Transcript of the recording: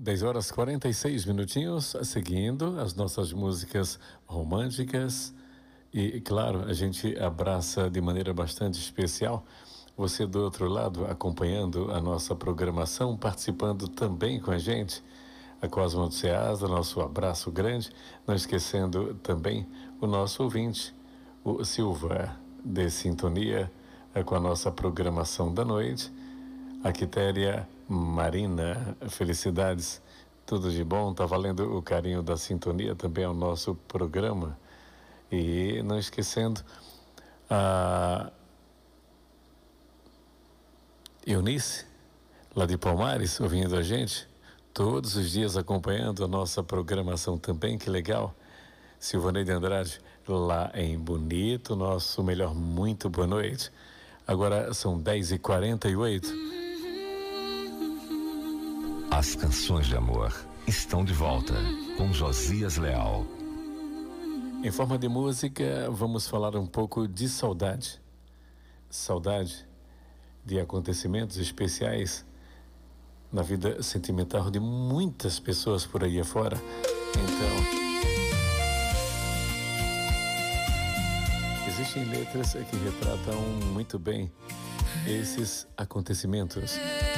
10 horas 46 minutinhos, seguindo as nossas músicas românticas. E, claro, a gente abraça de maneira bastante especial você do outro lado, acompanhando a nossa programação, participando também com a gente. A Cosmo do Ceasa, nosso abraço grande, não esquecendo também o nosso ouvinte, o Silva, de sintonia com a nossa programação da noite. A Quitéria Marina, felicidades, tudo de bom, tá valendo o carinho da sintonia também ao nosso programa. E não esquecendo a Eunice, lá de Palmares, ouvindo a gente, todos os dias acompanhando a nossa programação também, que legal. Silvaneide Andrade, lá em Bonito, nosso melhor muito boa noite. Agora são 10h48. As canções de amor estão de volta com Josias Leal. Em forma de música, vamos falar um pouco de saudade. Saudade de acontecimentos especiais na vida sentimental de muitas pessoas por aí afora. Então, existem letras que retratam muito bem esses acontecimentos.